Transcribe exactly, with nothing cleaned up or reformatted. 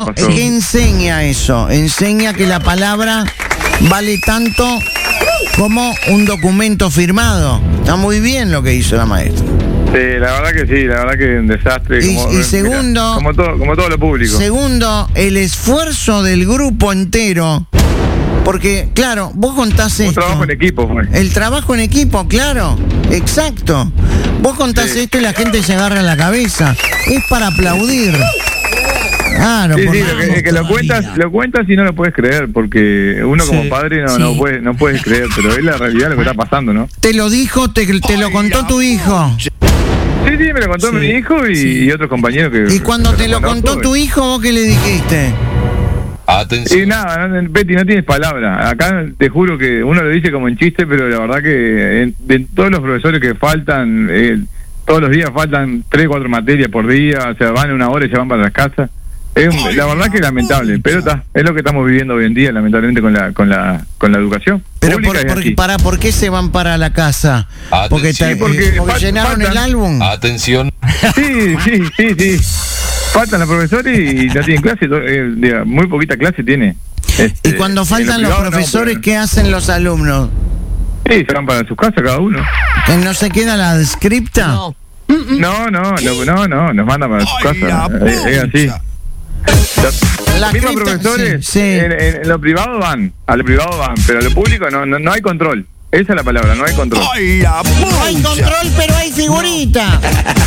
pasó. ¿qué enseña eso? Enseña que la palabra vale tanto como un documento firmado. Está muy bien lo que hizo la maestra. Sí, la verdad que sí, la verdad que un desastre. Y, como, y segundo, mira, como todo, como todo lo público. Segundo, el esfuerzo del grupo entero. Porque, claro, vos contás un esto. Un trabajo en equipo, fue. El trabajo en equipo, claro. Exacto. Vos contás Sí. esto y la gente se agarra la cabeza. Es para aplaudir. Claro, Sí, porque- sí, lo que, es que lo cuentas, lo cuentas y no lo puedes creer, porque uno como Sí, padre no, sí. no puede, no puedes creer, pero es la realidad lo que está pasando, ¿no? te lo dijo, te, te lo contó tu hijo. Sí, sí, me lo contó Sí, mi hijo y, sí. y otros compañeros que... Y cuando que te lo conozco, contó tu hijo, ¿vos qué le dijiste? Atención. Y nada, no, Betty, no tienes palabra. Acá te juro que uno lo dice como en chiste, pero la verdad que en- de todos los profesores que faltan, eh, todos los días faltan tres, cuatro materias por día, o sea, van una hora y se van para las casas. Es, un- la verdad que es lamentable, pero está, es lo que estamos viviendo hoy en día, lamentablemente, con la con la con la educación Pero pública. por, es por, así. para, ¿por qué se van para la casa? Atención. Porque, te- Sí, porque porque fal- llenaron faltan. el álbum. Atención. Sí, sí, sí, sí. Faltan los profesores y no tienen clase, eh, diga, muy poquita clase tiene. Este, Y cuando en faltan lo los privado no, profesores, pero- ¿qué hacen los alumnos? Sí, se van para sus casas cada uno. ¿Que no se queda la descripta? No, no, no, no, no, nos mandan para sus casas. Es, es así. Los La mismos cripta- profesores sí, sí. En, en- en lo privado van, a lo privado van, pero a lo público no, no, no hay control. Esa es la palabra, no hay control. No hay control, pero hay figurita.